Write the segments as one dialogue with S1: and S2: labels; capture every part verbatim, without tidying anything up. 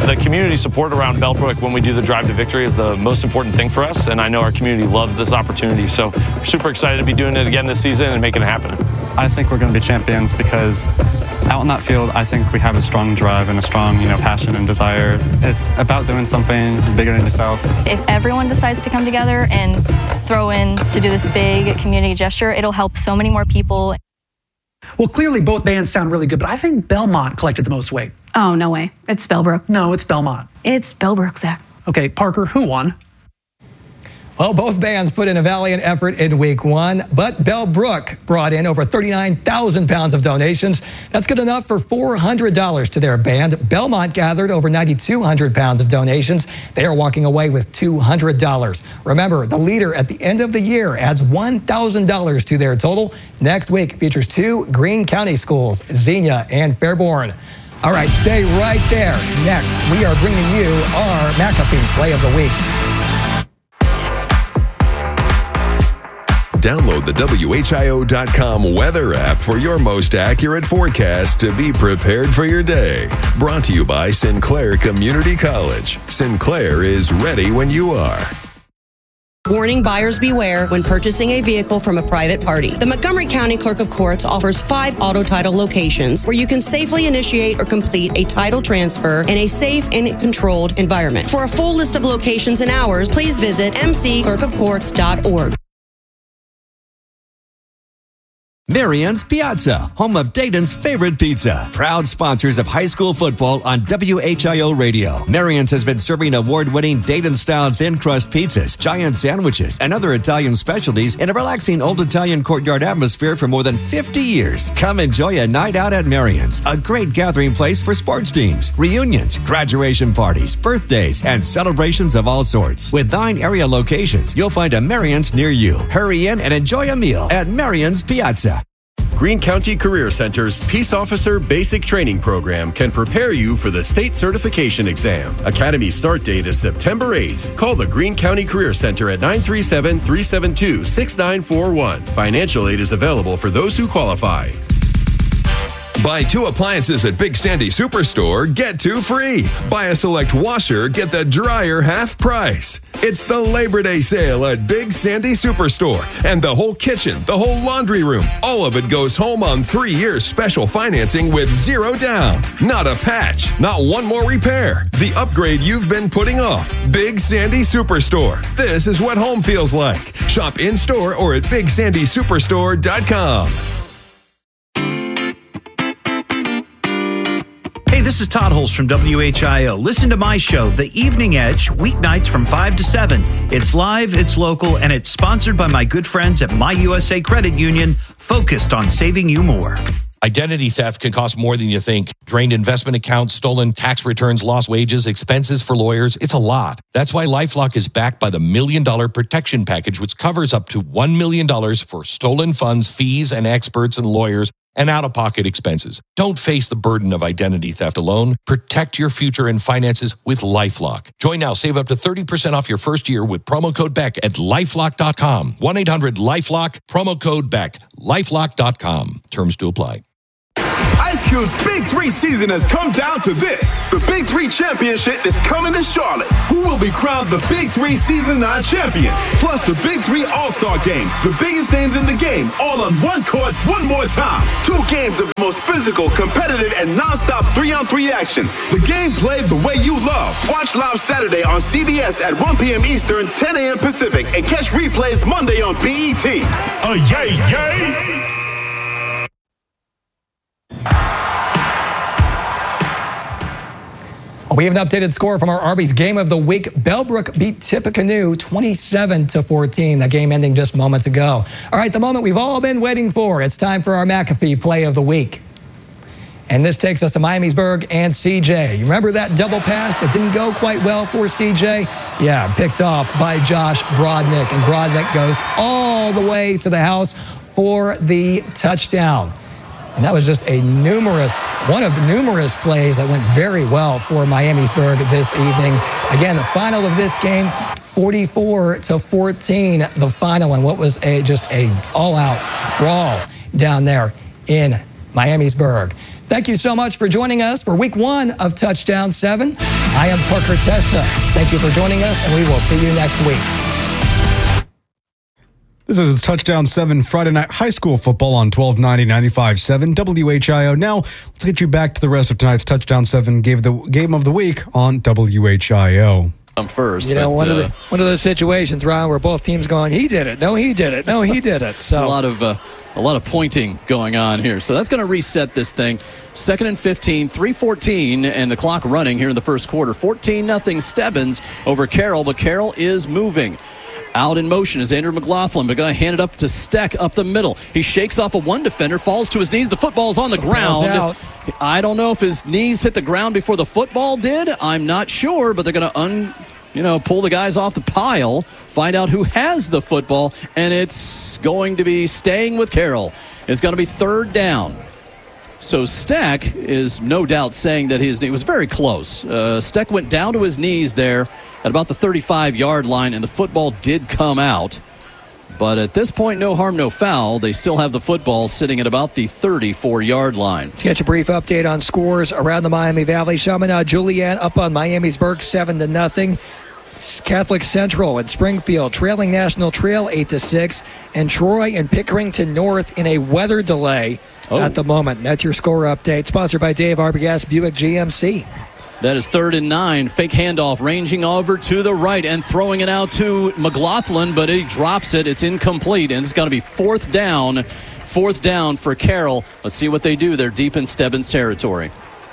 S1: The community support around Bellbrook when we do the Drive to Victory is the most important thing for us, and I know our community loves this opportunity. So we're super excited to be doing it again this season and making it happen.
S2: I think we're going to be champions because out in that field, I think we have a strong drive and a strong, you know, passion and desire. It's about doing something bigger than yourself.
S3: If everyone decides to come together and throw in to do this big community gesture, it'll help so many more people.
S4: Well, clearly both bands sound really good, but I think Belmont collected the most weight.
S5: Oh, no way. It's Bellbrook.
S4: No, it's Belmont.
S5: It's Bellbrook, Zach.
S4: Okay, Parker, who won?
S6: Well, both bands put in a valiant effort in week one, but Bellbrook brought in over thirty-nine thousand pounds of donations. That's good enough for four hundred dollars to their band. Belmont gathered over nine thousand two hundred pounds of donations. They are walking away with two hundred dollars. Remember, the leader at the end of the year adds one thousand dollars to their total. Next week features two Greene County schools, Xenia and Fairborn. All right, stay right there. Next, we are bringing you our McAfee Play of the Week.
S7: Download the W H I O dot com weather app for your most accurate forecast to be prepared for your day. Brought to you by Sinclair Community College. Sinclair is ready when you are.
S8: Warning, buyers beware when purchasing a vehicle from a private party. The Montgomery County Clerk of Courts offers five auto title locations where you can safely initiate or complete a title transfer in a safe and controlled environment. For a full list of locations and hours, please visit m c clerk of courts dot org.
S9: Marian's Piazza, home of Dayton's favorite pizza. Proud sponsors of high school football on W H I O Radio. Marian's has been serving award-winning Dayton-style thin crust pizzas, giant sandwiches, and other Italian specialties in a relaxing old Italian courtyard atmosphere for more than fifty years. Come enjoy a night out at Marian's, a great gathering place for sports teams, reunions, graduation parties, birthdays, and celebrations of all sorts. With nine area locations, you'll find a Marian's near you. Hurry in and enjoy a meal at Marian's Piazza.
S10: Greene County Career Center's Peace Officer Basic Training Program can prepare you for the state certification exam. Academy start date is September eighth. Call the Greene County Career Center at nine three seven, three seven two, six nine four one. Financial aid is available for those who qualify.
S7: Buy two appliances at Big Sandy Superstore, get two free. Buy a select washer, get the dryer half price. It's the Labor Day sale at Big Sandy Superstore. And the whole kitchen, the whole laundry room, all of it goes home on three years special financing with zero down. Not a patch, not one more repair. The upgrade you've been putting off. Big Sandy Superstore. This is what home feels like. Shop in-store or at big sandy superstore dot com.
S11: Hey, this is Todd Holst from W H I O. Listen to my show, The Evening Edge, weeknights from five to seven. It's live, it's local, and it's sponsored by my good friends at My U S A Credit Union, focused on saving you more.
S12: Identity theft can cost more than you think. Drained investment accounts, stolen tax returns, lost wages, expenses for lawyers. It's a lot. That's why LifeLock is backed by the Million Dollar Protection Package, which covers up to one million dollars for stolen funds, fees, and experts and lawyers, and out-of-pocket expenses. Don't face the burden of identity theft alone. Protect your future and finances with LifeLock. Join now. Save up to thirty percent off your first year with promo code Beck at lifelock dot com. one eight hundred LifeLock, promo code Beck, lifelock dot com. Terms to apply.
S13: Ice Cube's Big Three season has come down to this. The Big Three Championship is coming to Charlotte. Who will be crowned the Big Three Season nine champion? Plus the Big Three All-Star Game. The biggest names in the game, all on one court, one more time. Two games of the most physical, competitive, and non-stop three-on-three action. The game played the way you love. Watch live Saturday on C B S at one p.m. Eastern, ten a.m. Pacific, and catch replays Monday on B E T.
S14: Uh, yay, yay!
S6: We have an updated score from our Arby's Game of the Week. Bellbrook beat Tippecanoe twenty-seven to fourteen. That game ending just moments ago. All right, the moment we've all been waiting for. It's time for our McAfee Play of the Week. And this takes us to Miamisburg and C J. You remember that double pass that didn't go quite well for C J? Yeah, picked off by Josh Brodnick. And Brodnick goes all the way to the house for the touchdown. And that was just a numerous, one of numerous plays that went very well for Miamisburg this evening. Again, the final of this game, forty-four to fourteen, the final, and what was a just a all-out brawl down there in Miamisburg. Thank you so much for joining us for week one of Touchdown seven. I am Parker Testa. Thank you for joining us, and we will see you next week.
S15: This is Touchdown seven Friday Night High School Football on twelve ninety, ninety-five point seven W H I O. Now, let's get you back to the rest of tonight's Touchdown seven Game of the, game of the Week on W H I O.
S16: I'm first.
S6: You know,
S16: but,
S6: one,
S16: uh,
S6: of the, one of those situations, Ron, where both teams going, he did it, no, he did it, no, he did it. So
S16: a lot of uh, a lot of pointing going on here. So that's going to reset this thing. Second and fifteen, three fourteen, and the clock running here in the first quarter. fourteen nothing Stebbins over Carroll, but Carroll is moving. Out in motion is Andrew McLaughlin, but going to hand it up to Steck up the middle. He shakes off a one defender, falls to his knees. The football's on the ground.
S6: Out.
S16: I don't know if his knees hit the ground before the football did. I'm not sure, but they're going to un, you know, pull the guys off the pile, find out who has the football, and it's going to be staying with Carroll. It's going to be third down. So Steck is no doubt saying that his knee was very close. Uh, Steck went down to his knees there at about the thirty-five-yard line, and the football did come out. But at this point, no harm, no foul. They still have the football sitting at about the thirty-four-yard line.
S6: Let's get a brief update on scores around the Miami Valley. Chaminade Julienne up on Miamisburg seven to nothing. Catholic Central and Springfield trailing National Trail eight to six, and Troy and Pickerington North in a weather delay oh. at the moment. That's your score update, sponsored by Dave Arbogast Buick G M C.
S16: That is third and nine. Fake handoff, ranging over to the right and throwing it out to McLaughlin, but he drops it. It's incomplete, and it's going to be fourth down. Fourth down for Carroll. Let's see what they do. They're deep in Stebbins territory.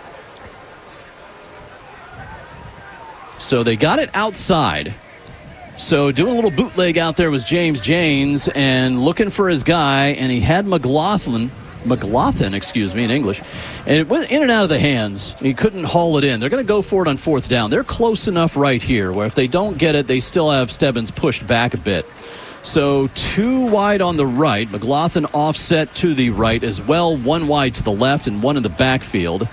S16: So they got it outside. So doing a little bootleg out there was James James and looking for his guy, and he had McLaughlin. McLaughlin, excuse me, in English. And it went in and out of the hands. He couldn't haul it in. They're going to go for it on fourth down. They're close enough right here where if they don't get it, they still have Stebbins pushed back a bit. So two wide on the right. McLaughlin offset to the right as well. One wide to the left and one in the backfield.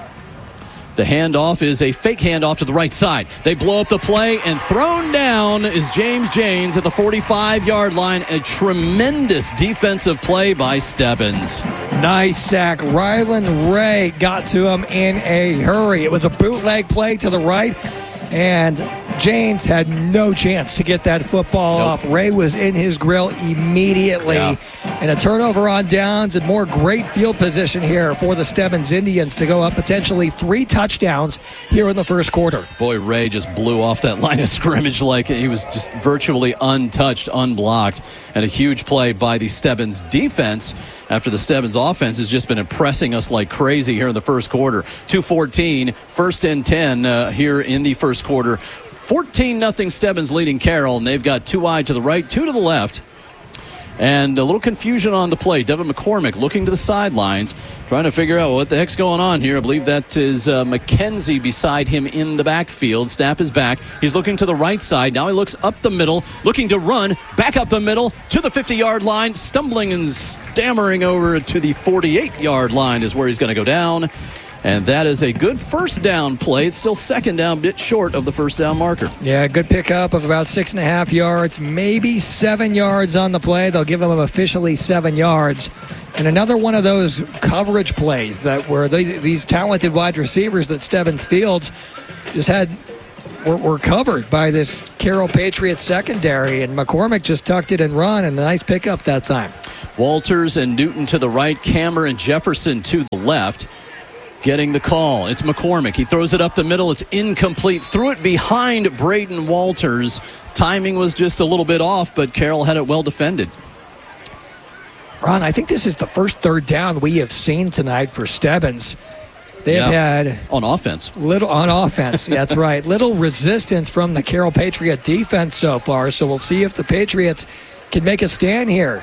S16: The handoff is a fake handoff to the right side. They blow up the play, and thrown down is James James at the forty-five-yard line. A tremendous defensive play by Stebbins.
S6: Nice sack. Rylan Ray got to him in a hurry. It was a bootleg play to the right, and James had no chance to get that football nope. off. Ray was in his grill immediately. Yeah. And a turnover on downs and more great field position here for the Stebbins Indians to go up potentially three touchdowns here in the first quarter.
S16: Boy, Ray just blew off that line of scrimmage like he was just virtually untouched, unblocked. And a huge play by the Stebbins defense after the Stebbins offense has just been impressing us like crazy here in the first quarter. two fourteen, first and ten uh, here in the first quarter. fourteen nothing Stebbins leading Carroll, and they've got two wide to the right, two to the left. And a little confusion on the play. Devin McCormick looking to the sidelines, trying to figure out what the heck's going on here. I believe that is uh, McKenzie beside him in the backfield. Snap is back. He's looking to the right side. Now he looks up the middle, looking to run, back up the middle to the fifty-yard line, stumbling and stammering over to the forty-eight-yard line is where he's going to go down. And that is a good first down play. It's still second down, bit short of the first down marker.
S6: Yeah, good pickup of about six and a half yards, maybe seven yards on the play. They'll give him officially seven yards. And another one of those coverage plays that were these, these talented wide receivers that Stebbins Fields just had were, were covered by this Carroll Patriots secondary. And McCormick just tucked it and run, and a nice pickup that time.
S16: Walters and Newton to the right, Cameron and Jefferson to the left. Getting the call. It's McCormick. He throws it up the middle. It's incomplete. Threw it behind Braden Walters. Timing was just a little bit off, but Carroll had it well defended.
S6: Ron, I think this is the first third down we have seen tonight for Stebbins. They've
S16: yeah.
S6: had
S16: on offense.
S6: Little on offense. That's right. Little resistance from the Carroll Patriot defense so far. So we'll see if the Patriots can make a stand here.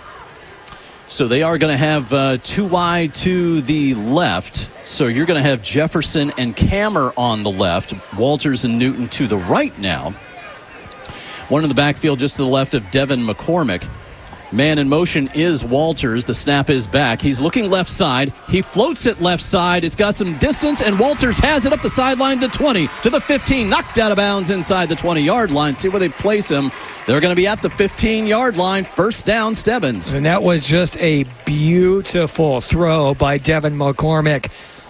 S16: So they are going to have uh, two wide to the left. So you're going to have Jefferson and Kammer on the left. Walters and Newton to the right now. One in the backfield just to the left of Devin McCormick. Man in motion is Walters. The snap is back. He's looking left side. He floats it left side. It's got some distance, and Walters has it up the sideline, the twenty to the fifteen. Knocked out of bounds inside the twenty-yard line. See where they place him. They're going to be at the fifteen-yard line. First down, Stebbins.
S6: And that was just a beautiful throw by Devin McCormick.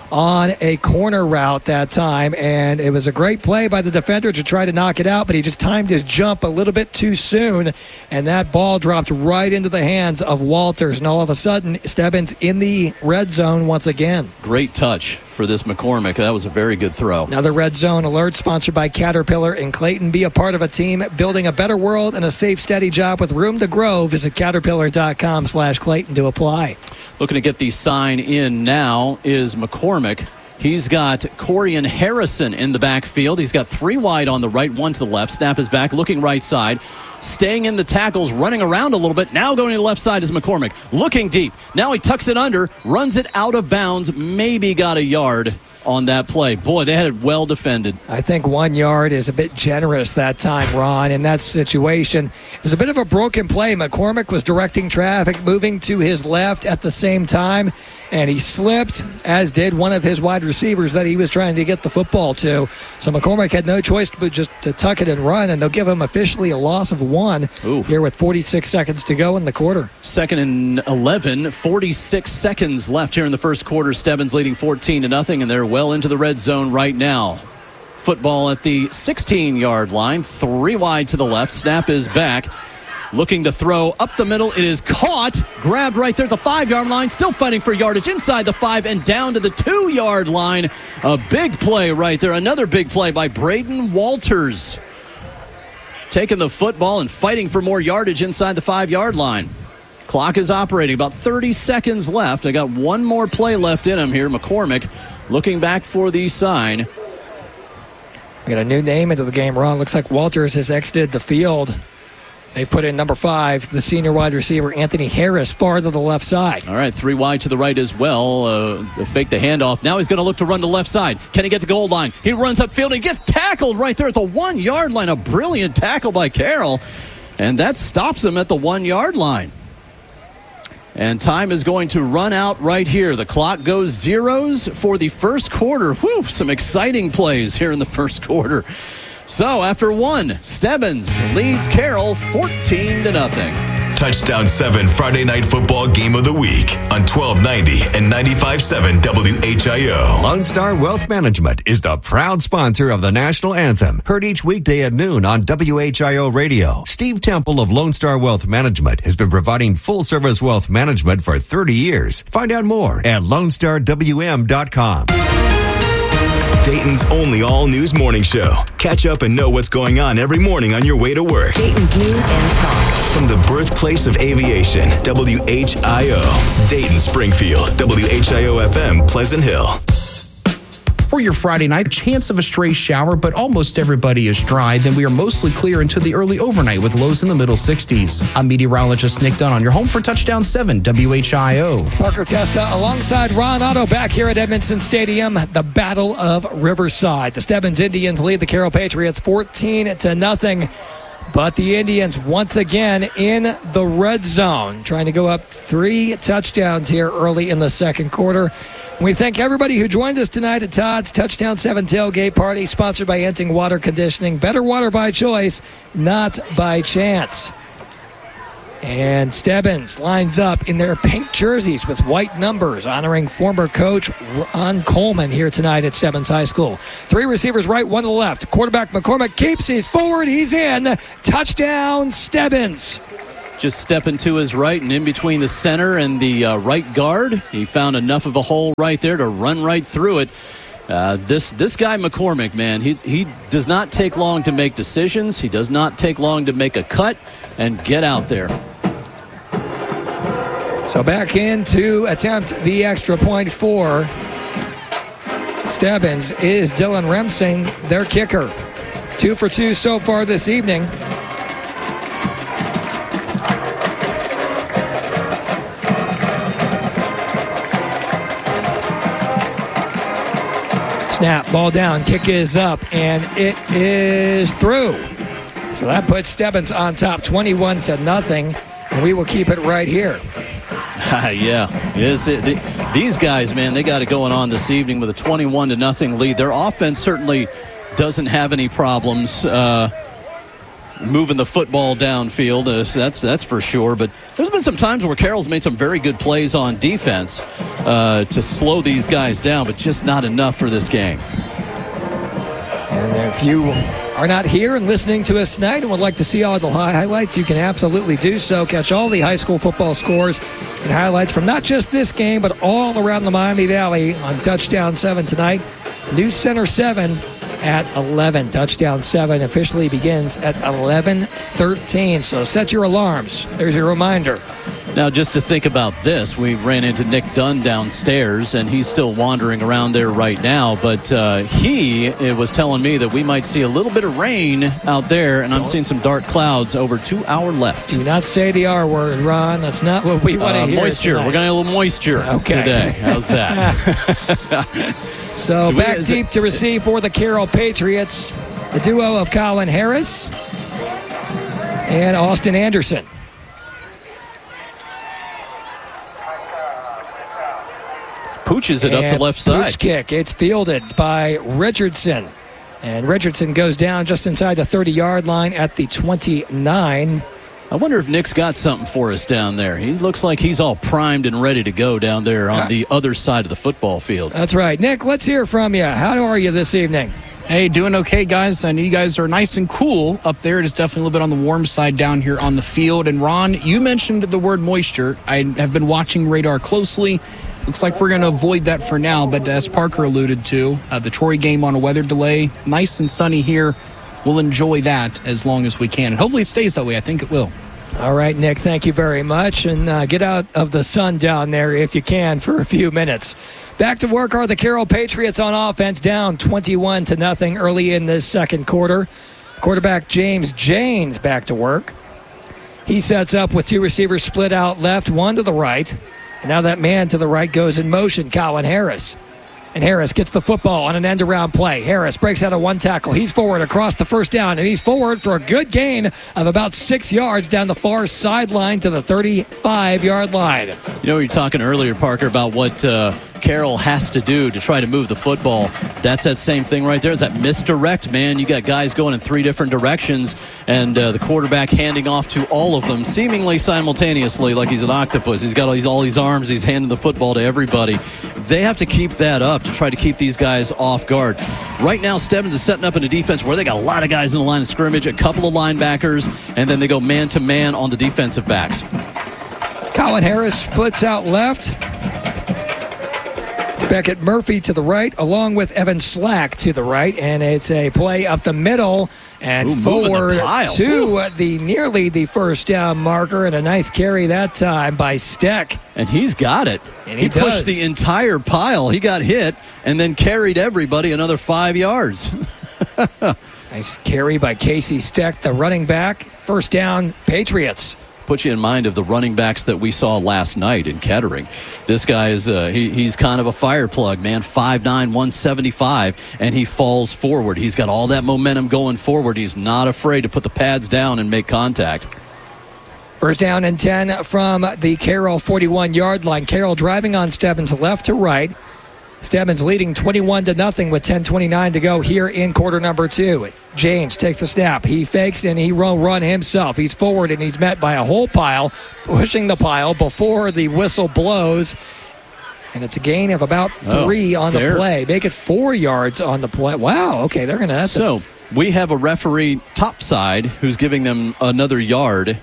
S6: on a corner route that time, and it was a great play by the defender to try to knock it out, but he just timed his jump a little bit too soon, and that ball dropped right into the hands of Walters, and all of a sudden, Stebbins in the red zone once again.
S16: Great touch for this McCormick. That was a very good throw.
S6: Another Red Zone alert sponsored by Caterpillar in Clayton. Be a part of a team building a better world and a safe, steady job with room to grow. Visit caterpillar.com slash Clayton to apply.
S16: Looking to get the sign in now is McCormick. He's got Corian Harrison in the backfield. He's got three wide on the right, one to the left. Snap is back, looking right side. Staying in the tackles, running around a little bit. Now going to the left side is McCormick. Looking deep. Now he tucks it under, runs it out of bounds, maybe got a yard on that play. Boy, they had it well defended.
S6: I think one yard is a bit generous that time, Ron, in that situation. It was a bit of a broken play. McCormick was directing traffic, moving to his left at the same time, and he slipped, as did one of his wide receivers that he was trying to get the football to. So McCormick had no choice but just to tuck it and run, and they'll give him officially a loss of one. Ooh. Here with forty-six seconds to go in the quarter.
S16: Second and eleven, forty-six seconds left here in the first quarter. Stebbins leading fourteen to nothing, and they're well into the red zone right now. Football at the sixteen-yard line, three wide to the left. Snap is back. Looking to throw up the middle. It is caught. Grabbed right there at the five-yard line. Still fighting for yardage inside the five and down to the two-yard line. A big play right there. Another big play by Braden Walters. Taking the football and fighting for more yardage inside the five-yard line. Clock is operating. About thirty seconds left. I got one more play left in him here. McCormick looking back for the sign.
S6: We got a new name into the game, Ron. Looks like Walters has exited the field. They've put in number five, the senior wide receiver, Anthony Harris, far to the left side.
S16: All right, three wide to the right as well. Uh, fake the handoff. Now he's going to look to run the left side. Can he get the goal line? He runs upfield. He gets tackled right there at the one-yard line. A brilliant tackle by Carroll. And that stops him at the one-yard line. And time is going to run out right here. The clock goes zeros for the first quarter. Whew, some exciting plays here in the first quarter. So after one, Stebbins leads Carroll fourteen to nothing.
S14: Touchdown seven Friday Night Football Game of the Week on twelve ninety and ninety-five point seven W H I O.
S9: Lone Star Wealth Management is the proud sponsor of the national anthem. Heard each weekday at noon on W H I O Radio. Steve Temple of Lone Star Wealth Management has been providing full-service wealth management for thirty years. Find out more at lone star w m dot com.
S14: Dayton's only all-news morning show. Catch up and know what's going on every morning on your way to work.
S17: Dayton's news and talk.
S14: From the birthplace of aviation, W H I O. Dayton, Springfield, W H I O F M, Pleasant Hill.
S18: For your Friday night, chance of a stray shower, but almost everybody is dry. Then we are mostly clear into the early overnight with lows in the middle sixties. I'm meteorologist Nick Dunn on your home for Touchdown seven W H I O.
S6: Parker Testa alongside Ron Otto back here at Edmondson Stadium. The Battle of Riverside. The Stebbins Indians lead the Carroll Patriots fourteen to nothing. But the Indians once again in the red zone, trying to go up three touchdowns here early in the second quarter. We thank everybody who joined us tonight at Todd's Touchdown seven Tailgate Party, sponsored by Enting Water Conditioning. Better water by choice, not by chance. And Stebbins lines up in their pink jerseys with white numbers, honoring former coach Ron Coleman here tonight at Stebbins High School. Three receivers right, one to the left. Quarterback McCormick keeps his forward. He's in. Touchdown, Stebbins.
S16: Just stepping to his right and in between the center and the uh, right guard. He found enough of a hole right there to run right through it. Uh, this this guy McCormick, man, he, he does not take long to make decisions. He does not take long to make a cut and get out there.
S6: So back in to attempt the extra point for Stebbins is Dylan Remsing, their kicker. Two for two so far this evening. Snap, ball down, kick is up, and it is through. So that puts Stebbins on top, twenty-one to nothing, and we will keep it right here.
S16: yeah, yes, it, the, these guys, man, they got it going on this evening with a twenty-one to nothing lead. Their offense certainly doesn't have any problems. Uh, moving the football downfield. Uh, so that's that's for sure. But there's been some times where Carroll's made some very good plays on defense uh, to slow these guys down, but just not enough for this game.
S6: And if you are not here and listening to us tonight and would like to see all the highlights, you can absolutely do so. Catch all the high school football scores and highlights from not just this game, but all around the Miami Valley on Touchdown seven tonight. New Center seven at eleven. Touchdown seven officially begins at eleven thirteen. So set your alarms. There's your reminder.
S16: Now, just to think about this, we ran into Nick Dunn downstairs, and he's still wandering around there right now. But uh, he it was telling me that we might see a little bit of rain out there, and I'm seeing some dark clouds over to our left.
S6: Do not say the R word, Ron. That's not what we want to
S16: uh,
S6: hear.
S16: Moisture.
S6: Tonight.
S16: We're going to have a little moisture
S6: okay.
S16: today. How's that?
S6: So
S16: we,
S6: back deep
S16: it,
S6: to receive for the Carroll Patriots, the duo of Colin Harris and Austin Anderson.
S16: Pooches it
S6: and
S16: up to left side.
S6: Pooch kick. It's fielded by Richardson. And Richardson goes down just inside the thirty-yard line at the twenty-nine.
S16: I wonder if Nick's got something for us down there. He looks like he's all primed and ready to go down there on the other side of the football field.
S6: That's right. Nick, let's hear from you. How are you this evening?
S18: Hey, doing okay, guys. I know you guys are nice and cool up there. It is definitely a little bit on the warm side down here on the field. And Ron, you mentioned the word moisture. I have been watching radar closely. Looks like we're going to avoid that for now, but as Parker alluded to, uh, the Troy game on a weather delay, nice and sunny here. We'll enjoy that as long as we can. And hopefully it stays that way. I think it will.
S6: All right, Nick, thank you very much. And uh, get out of the sun down there if you can for a few minutes. Back to work are the Carroll Patriots on offense, down twenty-one to nothing early in this second quarter. Quarterback James Janes back to work. He sets up with two receivers split out left, one to the right. And now that man to the right goes in motion, Colin Harris. And Harris gets the football on an end-around play. Harris breaks out of one tackle. He's forward across the first down, and he's forward for a good gain of about six yards down the far sideline to the thirty-five-yard line.
S16: You know, you were talking earlier, Parker, about what uh, Carroll has to do to try to move the football. That's that same thing right there. It's that misdirect, man. You got guys going in three different directions, and uh, the quarterback handing off to all of them, seemingly simultaneously, like he's an octopus. He's got all these, all these arms. He's handing the football to everybody. They have to keep that up to try to keep these guys off guard. Right now, Stebbins is setting up in a defense where they got a lot of guys in the line of scrimmage, a couple of linebackers, and then they go man-to-man on the defensive backs.
S6: Colin Harris splits out left. It's Beckett Murphy to the right, along with Evan Slack to the right, and it's a play up the middle and
S16: Ooh,
S6: forward
S16: the
S6: to
S16: Ooh.
S6: the nearly the first down marker, and a nice carry that time by Steck.
S16: And he's got it.
S6: And
S16: he
S6: he
S16: pushed
S6: does.
S16: the entire pile. He got hit and then carried everybody another five yards.
S6: Nice carry by Casey Steck, the running back. First down, Patriots.
S16: Put you in mind of the running backs that we saw last night in Kettering. This guy is uh, he, he's kind of a fire plug, man. five nine, one seventy-five, and he falls forward. He's got all that momentum going forward. He's not afraid to put the pads down and make contact.
S6: First down and ten from the Carroll forty-one-yard line. Carroll driving on Stebbins left to right. Stebbins leading twenty-one to nothing with ten twenty-nine to go here in quarter number two. James takes the snap. He fakes and he will run himself. He's forward and he's met by a whole pile, pushing the pile before the whistle blows. And it's a gain of about three
S16: oh,
S6: on
S16: there.
S6: the play. Make it four yards on the play. Wow, okay, they're going to...
S16: So we have a referee topside who's giving them another yard,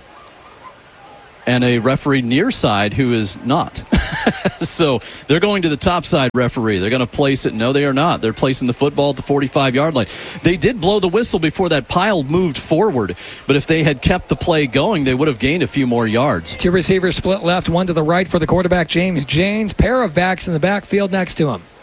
S16: and a referee near side who is not. So they're going to the top side referee. They're going to place it. No, they are not. They're placing the football at the forty-five-yard line. They did blow the whistle before that pile moved forward, but if they had kept the play going, they would have gained a few more yards.
S6: Two receivers split left, one to the right for the quarterback, James Janes. Pair of backs in the backfield next to him.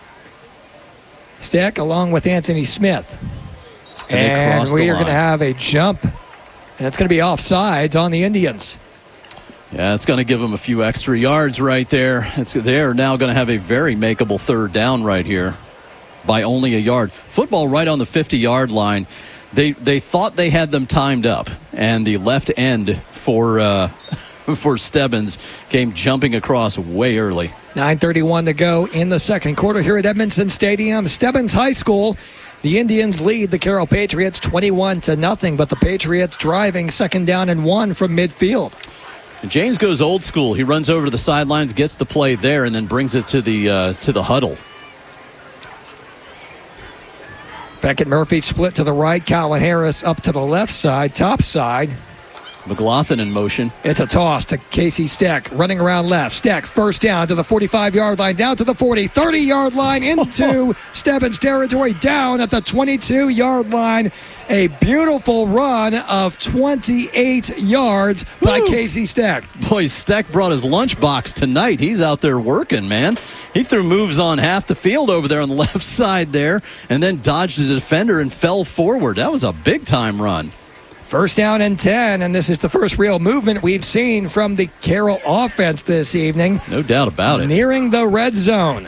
S6: Steck along with Anthony Smith.
S16: And,
S6: and we are going to have a jump, and it's going to be offsides on the Indians.
S16: Yeah, it's going to give them a few extra yards right there. It's, they're now going to have a very makeable third down right here by only a yard. Football right on the fifty-yard line. They they thought they had them timed up, and the left end for uh, for Stebbins came jumping across way early.
S6: nine thirty-one to go in the second quarter here at Edmondson Stadium. Stebbins High School The Indians lead the Carroll Patriots twenty-one to nothing, but the Patriots driving second down and one from midfield.
S16: And James goes old school. He runs over to the sidelines, gets the play there, and then brings it to the uh, to the huddle.
S6: Beckett Murphy split to the right. Colin Harris up to the left side, top side.
S16: McLaughlin in motion.
S6: It's a toss to Casey Steck, running around left. Steck, first down to the forty-five-yard line, down to the forty, thirty-yard line, into Stebbins territory, down at the twenty-two-yard line. A beautiful run of twenty-eight yards by Woo. Casey Steck.
S16: Boy, Steck brought his lunchbox tonight. He's out there working, man. He threw moves on half the field over there on the left side there, and then dodged the defender and fell forward. That was a big-time run.
S6: First down and ten, and this is the first real movement we've seen from the Carroll offense this evening.
S16: No doubt about it.
S6: Nearing the red zone.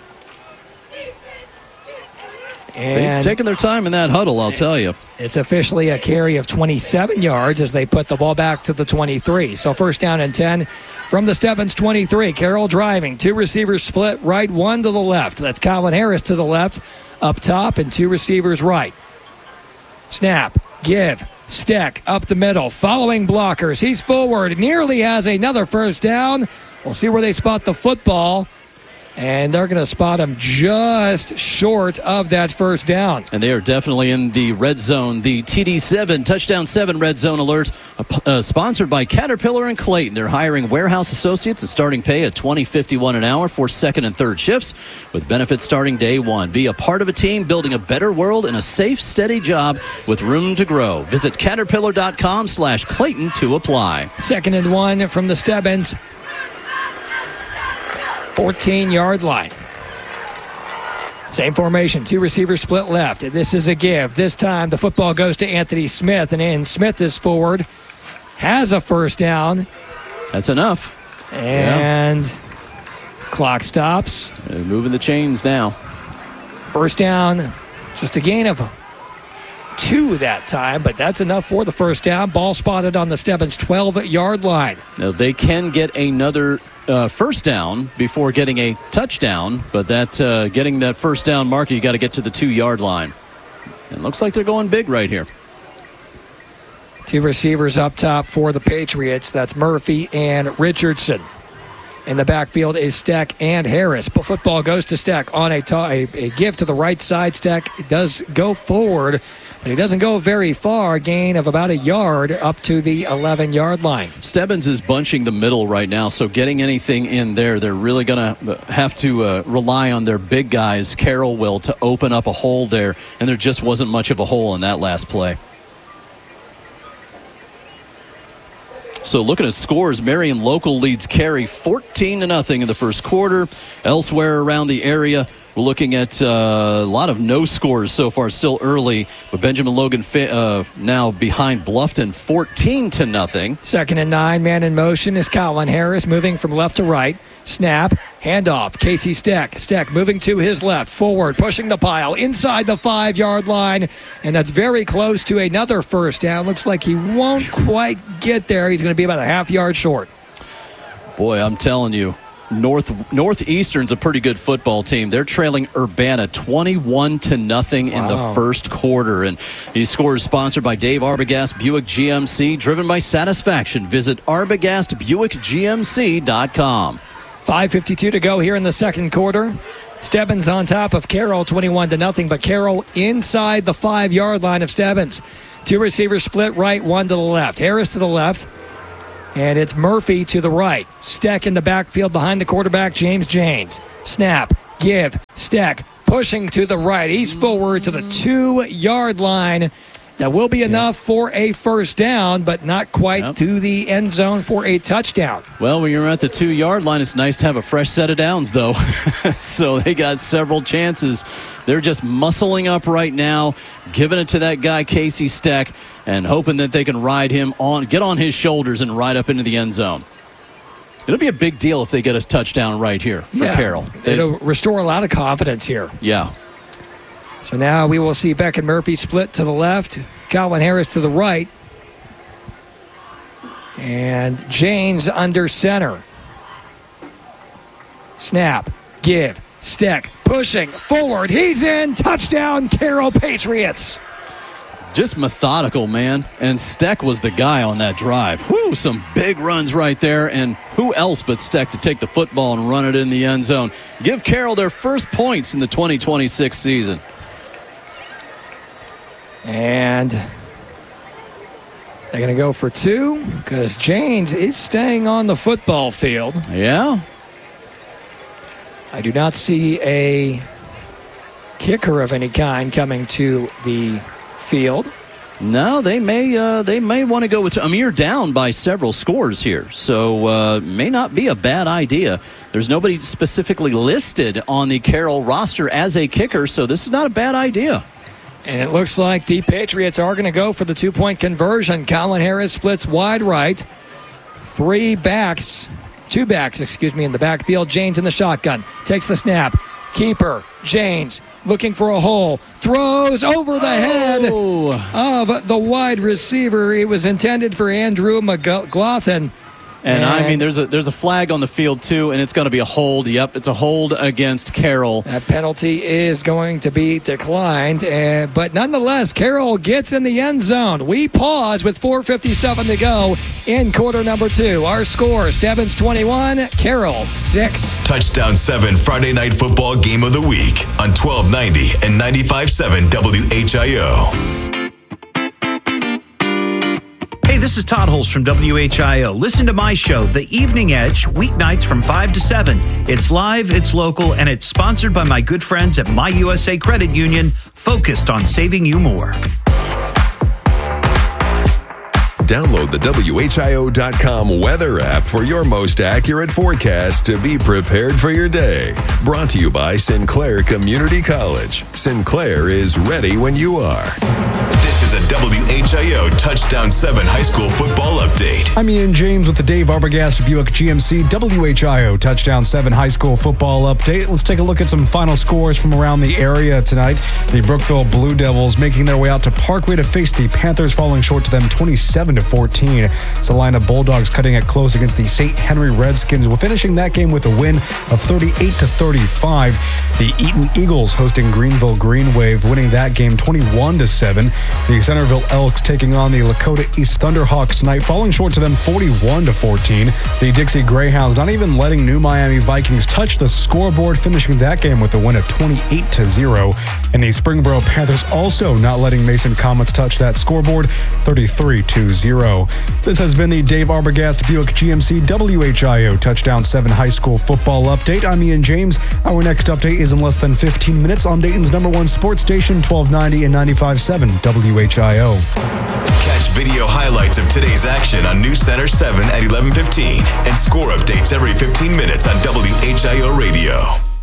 S16: And they've taken their time in that huddle, I'll tell you.
S6: It's officially a carry of twenty-seven yards as they put the ball back to the twenty-three. So first down and ten from the Stebbins twenty-three. Carroll driving. Two receivers split right, one to the left. That's Colin Harris to the left up top, and two receivers right. Snap, give, Steck up the middle, following blockers. He's forward, nearly has another first down. We'll see where they spot the football. And they're going to spot him just short of that first down.
S16: And they are definitely in the red zone. The T D seven, Touchdown seven red zone alert, uh, sponsored by Caterpillar and Clayton. They're hiring warehouse associates and starting pay at twenty fifty-one an hour for second and third shifts with benefits starting day one. Be a part of a team building a better world and a safe, steady job with room to grow. Visit caterpillar.com slash Clayton to apply.
S6: Second and one from the Stebbins fourteen-yard line. Same formation, two receivers split left. This is a give. This time the football goes to Anthony Smith, and in Smith is forward, has a first down.
S16: That's enough.
S6: And yeah. Clock stops.
S16: They're moving the chains now.
S6: First down, just a gain of two that time, but that's enough for the first down. Ball spotted on the Stebbins twelve-yard line.
S16: Now they can get another Uh, first down before getting a touchdown, but that uh, getting that first down marker, you got to get to the two-yard line. It looks like they're going big right here.
S6: Two receivers up top for the Patriots. That's Murphy and Richardson. In the backfield is Steck and Harris. But football goes to Steck on a, ta- a, a give to the right side. Steck does go forward, but he doesn't go very far. Gain of about a yard up to the eleven-yard line.
S16: Stebbins is bunching the middle right now, so getting anything in there, they're really going to have to uh, rely on their big guys, Carroll will, to open up a hole there, and there just wasn't much of a hole in that last play. So looking at scores, Marion Local leads Cary fourteen to nothing in the first quarter. Elsewhere around the area, we're looking at uh, a lot of no scores so far. Still early, but Benjamin Logan fa- uh, now behind Bluffton fourteen to nothing.
S6: Second and nine, man in motion is Colin Harris moving from left to right. Snap, handoff, Casey Steck. Steck moving to his left, forward, pushing the pile inside the five-yard line, and that's very close to another first down. Looks like he won't quite get there. He's going to be about a half yard short.
S16: Boy, I'm telling you, North Northeastern's a pretty good football team. They're trailing Urbana twenty-one to nothing in
S6: Wow.
S16: the first quarter. And these scores sponsored by Dave Arbogast Buick G M C, driven by satisfaction. Visit arbogast buick g m c dot com.
S6: five fifty-two to go here in the second quarter. Stebbins on top of Carroll, twenty-one to nothing, but Carroll inside the five-yard line of Stebbins. Two receivers split right, one to the left. Harris to the left, and it's Murphy to the right. Steck in the backfield behind the quarterback, James Janes. Snap, give, Steck pushing to the right. He's forward to the two-yard line. That will be enough for a first down, but not quite
S16: Yep.
S6: to the end zone for a touchdown.
S16: Well, when you're at the two-yard line, it's nice to have a fresh set of downs, though. So they got several chances. They're just muscling up right now, giving it to that guy, Casey Steck, and hoping that they can ride him on, get on his shoulders and ride up into the end zone. It'll be a big deal if they get a touchdown right here for
S6: Yeah.
S16: Carroll. They-
S6: It'll restore a lot of confidence here.
S16: yeah.
S6: So now we will see Beck and Murphy split to the left, Colin Harris to the right, and James under center. Snap, give, Steck pushing forward. He's in. Touchdown, Carroll Patriots.
S16: Just methodical, man. And Steck was the guy on that drive. Woo, some big runs right there. And who else but Steck to take the football and run it in the end zone? Give Carroll their first points in the twenty twenty-six season.
S6: And they're going to go for two because Janes is staying on the football field.
S16: Yeah.
S6: I do not see a kicker of any kind coming to the field.
S16: No, they may uh, they may want to go with Amir down by several scores here, so uh, may not be a bad idea. There's nobody specifically listed on the Carroll roster as a kicker, so this is not a bad idea.
S6: And it looks like the Patriots are going to go for the two-point conversion. Colin Harris splits wide right. Three backs, two backs, excuse me, in the backfield. Janes in the shotgun. Takes the snap. Keeper, Janes, looking for a hole. Throws over the head
S16: oh.
S6: of the wide receiver. It was intended for Andrew McLaughlin.
S16: And, and I mean, there's a there's a flag on the field, too, and it's going to be a hold. Yep, it's a hold against Carroll.
S6: That penalty is going to be declined. Uh, but nonetheless, Carroll gets in the end zone. We pause with four fifty-seven to go in quarter number two. Our score, Stebbins twenty-one, Carroll six.
S14: Touchdown seven Friday Night Football Game of the Week on twelve ninety and ninety-five point seven W H I O.
S11: Hey, this is Todd Holst from W H I O. Listen to my show, The Evening Edge, weeknights from five to seven. It's live, it's local, and it's sponsored by my good friends at My U S A Credit Union, focused on saving you more.
S7: Download the W H I O dot com weather app for your most accurate forecast to be prepared for your day. Brought to you by Sinclair Community College. Sinclair is ready when you are.
S14: This is a W H I O Touchdown seven high school football update.
S15: I'm Ian James with the Dave Arbogast Buick G M C W H I O Touchdown seven high school football update. Let's take a look at some final scores from around the area tonight. The Brookville Blue Devils making their way out to Parkway to face the Panthers, falling short to them twenty-seven to fourteen. Salina Bulldogs cutting it close against the Saint Henry Redskins, finishing that game with a win of thirty-eight to thirty-five. The Eaton Eagles hosting Greenville Green Wave, winning that game twenty-one to seven. The Centerville Elks taking on the Lakota East Thunderhawks tonight, falling short to them forty-one to fourteen. The Dixie Greyhounds not even letting New Miami Vikings touch the scoreboard, finishing that game with a win of twenty-eight to zero. And the Springboro Panthers also not letting Mason Comets touch that scoreboard, thirty-three to zero. This has been the Dave Arbogast Buick G M C W H I O Touchdown seven high school football update. I'm Ian James. Our next update is in less than fifteen minutes on Dayton's number one sports station, twelve ninety and ninety-five point seven W H I O.
S14: Catch video highlights of today's action on News Center seven at eleven fifteen and score updates every fifteen minutes on W H I O Radio.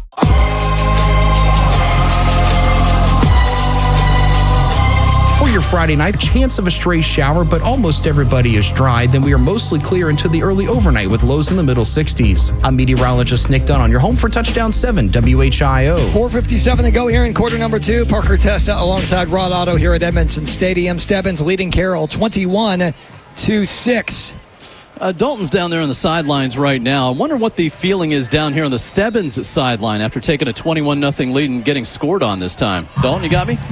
S18: For your Friday night, chance of a stray shower, but almost everybody is dry. Then we are mostly clear into the early overnight with lows in the middle sixties. I'm meteorologist Nick Dunn on your home for Touchdown seven W H I O.
S6: four fifty-seven to go here in quarter number two. Parker Testa alongside Rod Otto here at Edmondson Stadium. Stebbins leading Carroll twenty-one to six.
S16: Uh, Dalton's down there on the sidelines right now. I wonder what the feeling is down here on the Stebbins sideline after taking a twenty-one nothing lead and getting scored on this time. Dalton, you got me?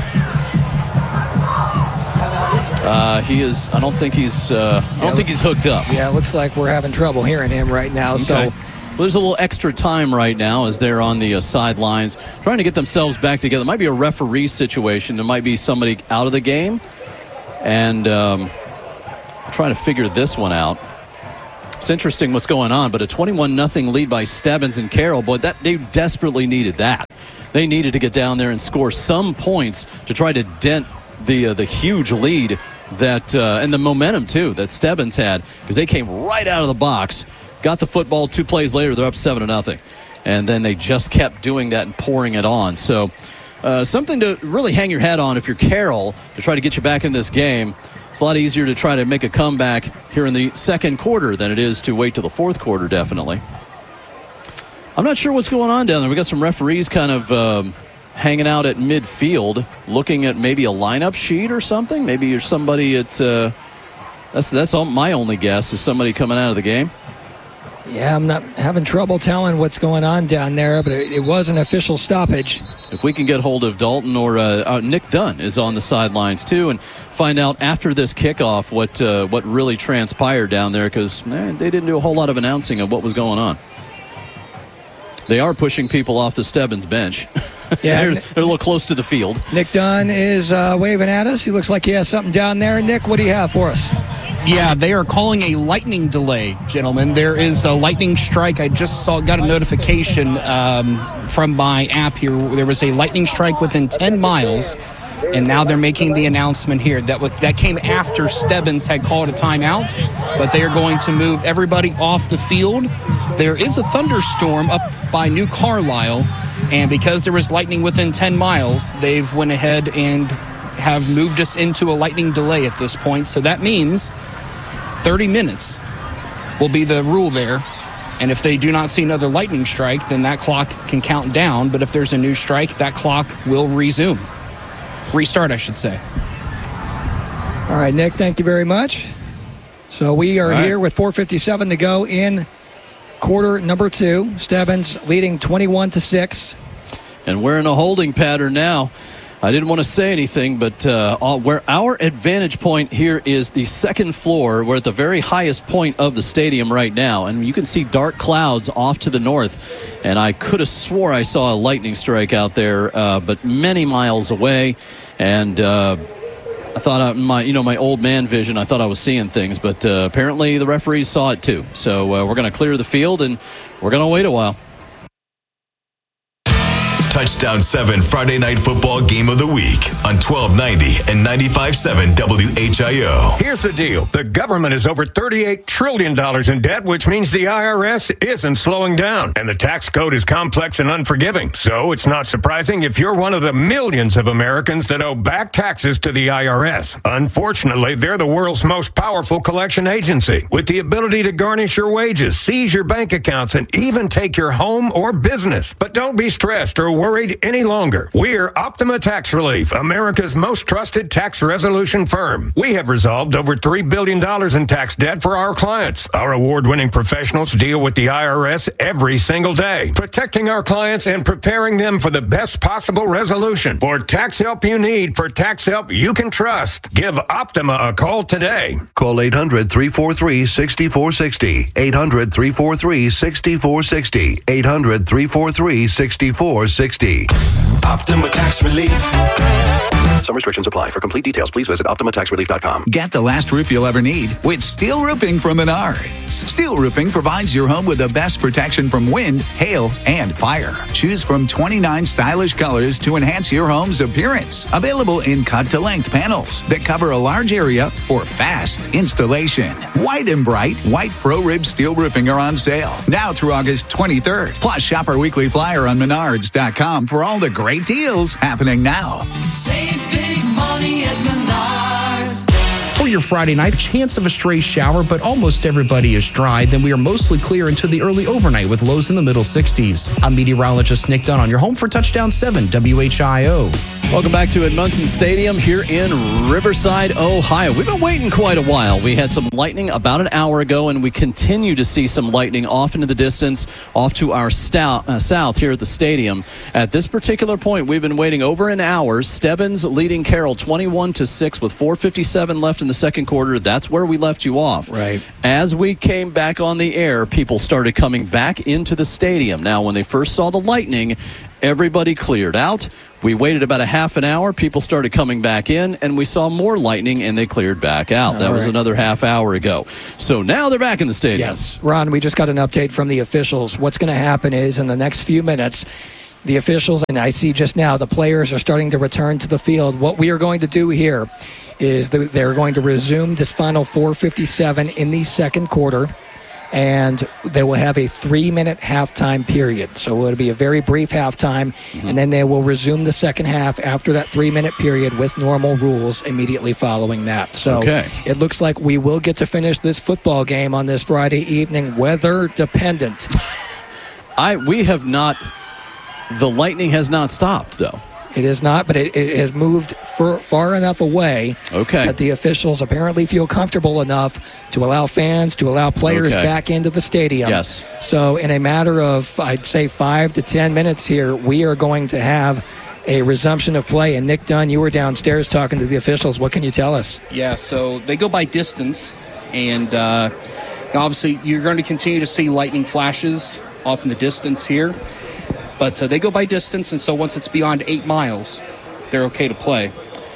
S16: Uh, he is. I don't think he's. Uh, I don't yeah, think he's hooked up.
S6: Yeah, it looks like we're having trouble hearing him right now.
S16: Okay.
S6: So
S16: well, there's a little extra time right now as they're on the uh, sidelines trying to get themselves back together. It might be a referee situation. There might be somebody out of the game, and um, trying to figure this one out. It's interesting what's going on, but a twenty-one nothing lead by Stebbins and Carroll. Boy, that they desperately needed that. They needed to get down there and score some points to try to dent the uh, the huge lead that uh, and the momentum too that Stebbins had, because they came right out of the box, got the football. Two plays later, they're up seven to nothing, and then they just kept doing that and pouring it on. So uh, something to really hang your hat on if you're Carroll to try to get you back in this game. It's a lot easier to try to make a comeback here in the second quarter than it is to wait till the fourth quarter. Definitely. I'm not sure what's going on down there. We got some referees kind of um, hanging out at midfield, looking at maybe a lineup sheet or something. Maybe you're somebody at. Uh, that's that's all, my only guess is somebody coming out of the game.
S6: Yeah, I'm not having trouble telling what's going on down there, but it, it was an official stoppage.
S16: If we can get hold of Dalton or uh, uh, Nick Dunn is on the sidelines too, and find out after this kickoff what uh, what really transpired down there, because they didn't do a whole lot of announcing of what was going on. They are pushing people off the Stebbins bench. Yeah, they're, they're a little close to the field.
S6: Nick Dunn is uh, waving at us. He looks like he has something down there. Nick, what do you have for us?
S18: Yeah, they are calling a lightning delay, gentlemen. There is a lightning strike. I just saw, got a notification um, from my app here. There was a lightning strike within ten miles, and now they're making the announcement here. That was, that came after Stebbins had called a timeout, but they are going to move everybody off the field. There is a thunderstorm up by New Carlisle, and because there was lightning within ten miles, they've went ahead and have moved us into a lightning delay at this point. So that means thirty minutes will be the rule there. And if they do not see another lightning strike, then that clock can count down. But if there's a new strike, that clock will resume. Restart, I should say.
S6: All right, Nick, thank you very much. So we are
S16: right.
S6: here with four fifty-seven to go in quarter number two. Stebbins leading twenty-one to six.
S16: And we're in a holding pattern now. I didn't want to say anything, but uh, all, where our advantage point here is the second floor. We're at the very highest point of the stadium right now, and you can see dark clouds off to the north. And I could have swore I saw a lightning strike out there, uh, but many miles away. And uh, I thought, I, my you know, my old man vision, I thought I was seeing things, but uh, apparently the referees saw it too. So uh, we're going to clear the field, and we're going to wait a while.
S14: Touchdown seven Friday Night Football Game of the Week on twelve ninety and ninety-five point seven W H I O.
S17: Here's the deal. The government is over thirty-eight trillion dollars in debt, which means the I R S isn't slowing down. And the tax code is complex and unforgiving. So it's not surprising if you're one of the millions of Americans that owe back taxes to the I R S. Unfortunately, they're the world's most powerful collection agency, with the ability to garnish your wages, seize your bank accounts, and even take your home or business. But don't be stressed or worried any longer. We're Optima Tax Relief, America's most trusted tax resolution firm. We have resolved over three billion dollars in tax debt for our clients. Our award-winning professionals deal with the I R S every single day, protecting our clients and preparing them for the best possible resolution. For tax help you need, for tax help you can trust, give Optima a call today.
S19: Call eight hundred, three four three, six four six zero, eight hundred, three four three, six four six zero, eight hundred, three four three, six four six zero.
S14: Optima Tax Relief.
S19: Some restrictions apply. For complete details, please visit optima tax relief dot com.
S20: Get the last roof you'll ever need with Steel Roofing from Menards. Steel Roofing provides your home with the best protection from wind, hail, and fire. Choose from twenty-nine stylish colors to enhance your home's appearance. Available in cut-to-length panels that cover a large area for fast installation. White and bright, white Pro Rib Steel Roofing are on sale now through August twenty-third. Plus, shop our weekly flyer on menards dot com for all the great deals happening now.
S21: Save big money at Menards.
S18: For your Friday night, chance of a stray shower, but almost everybody is dry. Then we are mostly clear into the early overnight with lows in the middle sixties. I'm meteorologist Nick Dunn on your home for Touchdown seven W H I O.
S16: Welcome back to Edmondson Stadium here in Riverside, Ohio. We've been waiting quite a while. We had some lightning about an hour ago, and we continue to see some lightning off into the distance, off to our stout, uh, south here at the stadium. At this particular point, we've been waiting over an hour. Stebbins leading Carroll twenty-one to six with four fifty-seven left in the second quarter. That's where we left you off.
S6: Right.
S16: As we came back on the air, people started coming back into the stadium. Now, when they first saw the lightning, everybody cleared out. We waited about a half an hour. People started coming back in, and we saw more lightning, and they cleared back out. All that was
S6: right.
S16: another half hour ago. So now they're back in the stadium.
S6: Yes. Ron, we just got an update from the officials. What's going to happen is in the next few minutes, the officials, and I see just now, the players are starting to return to the field. What we are going to do here is the, they're going to resume this final four fifty-seven in the second quarter, and they will have a three-minute halftime period. So it'll be a very brief halftime, mm-hmm. and then they will resume the second half after that three-minute period with normal rules immediately following that. So
S16: okay.
S6: It looks like we will get to finish this football game on this Friday evening, weather dependent.
S16: I we have not. The lightning has not stopped, though.
S6: It is not, but it, it has moved for, far enough away
S16: okay.
S6: that the officials apparently feel comfortable enough to allow fans, to allow players
S16: okay.
S6: back into the stadium.
S16: Yes.
S6: So in a matter of, I'd say, five to ten minutes here, we are going to have a resumption of play. And Nick Dunn, you were downstairs talking to the officials. What can you tell us?
S1: Yeah, so they go by distance, and uh, obviously you're going to continue to see lightning flashes off in the distance here. But uh, they go by distance, and so once it's beyond eight miles, they're okay to play.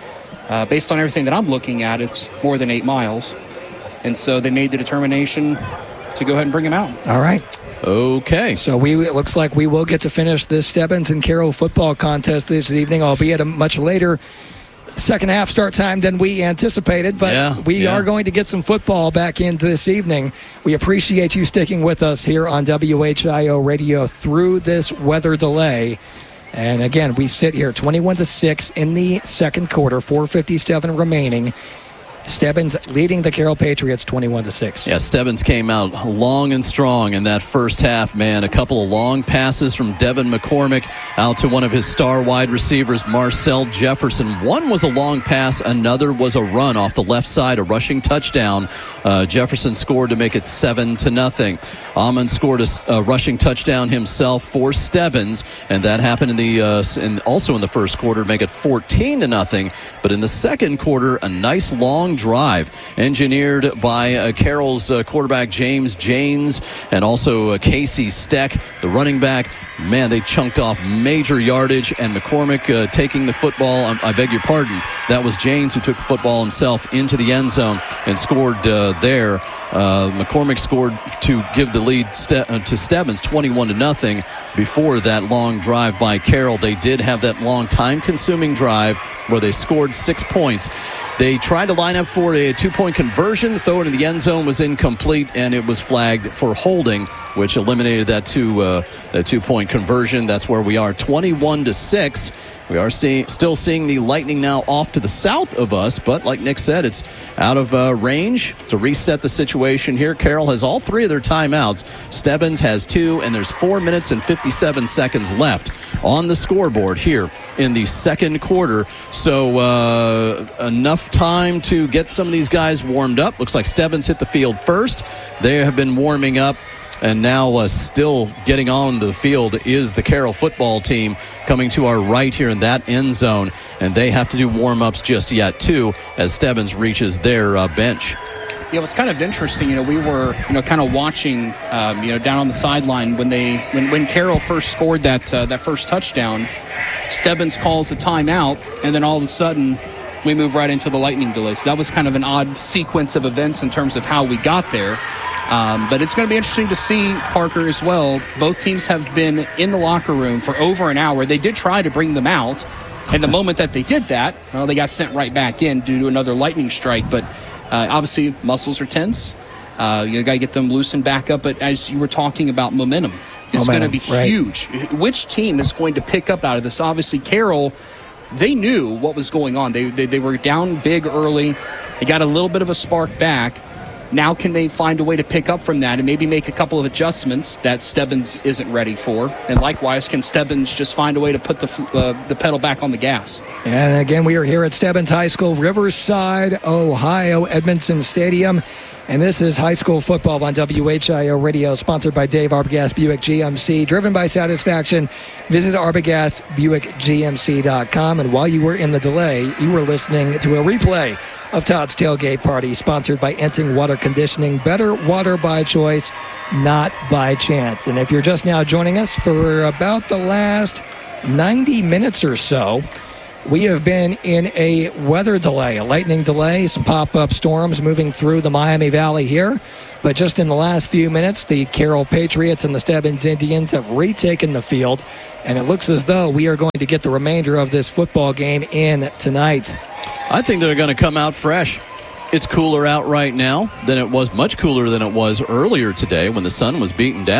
S1: Uh, based on everything that I'm looking at, it's more than eight miles. And so they made the determination to go ahead and bring him out.
S6: All right.
S16: Okay.
S6: So we it looks like we will get to finish this Stebbins and Carroll football contest this evening, albeit a much later second half start time than we anticipated, but
S16: yeah,
S6: we
S16: yeah.
S6: are going to get some football back in this evening. We appreciate you sticking with us here on W H I O Radio through this weather delay. And again, we sit here twenty-one to six in the second quarter, four fifty-seven remaining. Stebbins leading the Carroll Patriots twenty-one to six.
S16: Yeah, Stebbins came out long and strong in that first half, man. A couple of long passes from Devin McCormick out to one of his star wide receivers, Marcel Jefferson. One was a long pass, another was a run off the left side, a rushing touchdown. Uh, Jefferson scored to make it seven to nothing. Amon scored a, a rushing touchdown himself for Stebbins, and that happened in the uh, in, also in the first quarter to make it fourteen to nothing. But in the second quarter, a nice long drive engineered by uh, Carroll's uh, quarterback James Janes and also uh, Casey Steck, the running back. Man, they chunked off major yardage, and McCormick uh, taking the football. I, I beg your pardon. That was Janes who took the football himself into the end zone and scored uh, there. Uh, McCormick scored to give the lead ste- uh, to Stebbins twenty-one to nothing before that long drive by Carroll. They did have that long time-consuming drive where they scored six points. They tried to line up for a two-point conversion. The throw into the end zone was incomplete, and it was flagged for holding, which eliminated that two uh, that two-point conversion. That's where we are, twenty-one to six. We are see- still seeing the Lightning now off to the south of us, but like Nick said, it's out of uh, range to reset the situation here. Carroll has all three of their timeouts. Stebbins has two, and there's four minutes and fifty-seven seconds left on the scoreboard here in the second quarter. So uh, enough time to get some of these guys warmed up. Looks like Stebbins hit the field first. They have been warming up. And now uh, still getting on the field is the Carroll football team coming to our right here in that end zone. And they have to do warm-ups just yet, too, as Stebbins reaches their uh, bench.
S1: Yeah, it was kind of interesting. You know, we were, you know, kind of watching, um, you know, down on the sideline when they, when, when Carroll first scored that uh, that first touchdown. Stebbins calls a timeout, and then all of a sudden we move right into the lightning delay. So that was kind of an odd sequence of events in terms of how we got there. Um, but it's going to be interesting to see, Parker, as well. Both teams have been in the locker room for over an hour. They did try to bring them out. And the moment that they did that, well, they got sent right back in due to another lightning strike. But uh, obviously, muscles are tense. Uh, you got to get them loosened back up. But as you were talking about momentum, it's going to be
S6: right.
S1: huge. Which team is going to pick up out of this? Obviously, Carroll, they knew what was going on. They, they, they were down big early. They got a little bit of a spark back. Now can they find a way to pick up from that and maybe make a couple of adjustments that Stebbins isn't ready for? And likewise, can Stebbins just find a way to put the uh, the pedal back on the gas?
S6: And again, we are here at Stebbins High School, Riverside, Ohio, Edmondson Stadium. And this is high school football on W H I O Radio, sponsored by Dave Arbogast Buick G M C. Driven by satisfaction, visit Arbogast Buick G M C dot com. And while you were in the delay, you were listening to a replay of Todd's Tailgate Party, sponsored by Enting Water Conditioning. Better water by choice, not by chance. And if you're just now joining us, for about the last ninety minutes or so, we have been in a weather delay, a lightning delay, some pop-up storms moving through the Miami Valley here. But just in the last few minutes, the Carroll Patriots and the Stebbins Indians have retaken the field, and it looks as though we are going to get the remainder of this football game in tonight.
S16: I think they're going to come out fresh. It's cooler out right now than it was, much cooler than it was earlier today when the sun was beaten down.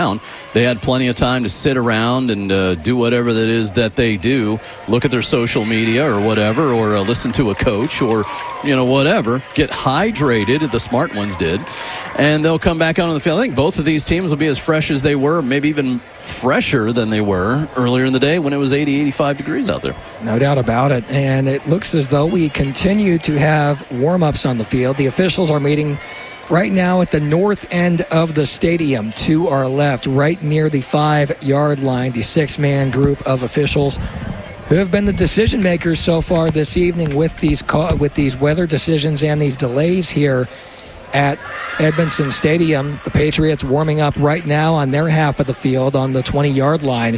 S16: they had plenty of time to sit around and uh, do whatever that is that they do, look at their social media or whatever, or uh, listen to a coach or, you know, whatever, get hydrated, the smart ones did, and they'll come back out on the field. I think both of these teams will be as fresh as they were, maybe even fresher than they were earlier in the day when it was eighty, eighty-five degrees out there.
S6: No doubt about it. And it looks as though we continue to have warm-ups on the field. The officials are meeting right now at the north end of the stadium to our left, right near the five-yard line, the six-man group of officials who have been the decision makers so far this evening with these with these weather decisions and these delays here at Edmondson Stadium. The Patriots warming up right now on their half of the field on the twenty-yard line.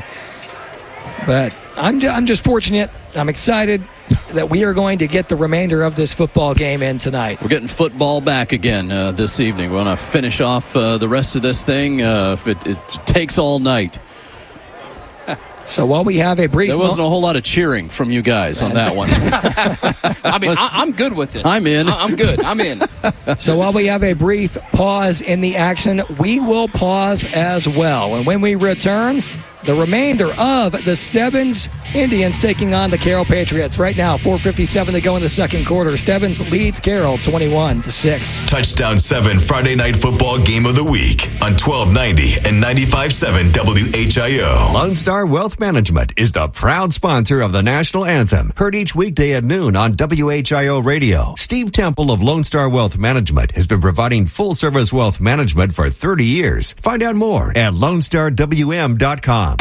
S6: But I'm, ju- I'm just fortunate. I'm excited that we are going to get the remainder of this football game in tonight.
S16: We're getting football back again uh, this evening. We want to finish off uh, the rest of this thing uh, if it, it takes all night.
S6: So while we have a brief...
S16: There wasn't a whole lot of cheering from you guys on that one.
S1: I mean, I, I'm good with it.
S16: I'm in.
S1: I, I'm good. I'm in.
S6: So while we have a brief pause in the action, we will pause as well. And when we return, the remainder of the Stebbins Indians taking on the Carroll Patriots. Right now, four fifty-seven to go in the second quarter. Stebbins leads Carroll twenty-one to six.
S14: Touchdown seven Friday Night Football Game of the Week on twelve ninety and ninety-five point seven W H I O.
S9: Lone Star Wealth Management is the proud sponsor of the national anthem. Heard each weekday at noon on W H I O Radio. Steve Temple of Lone Star Wealth Management has been providing full-service wealth management for thirty years. Find out more at lone star w m dot com.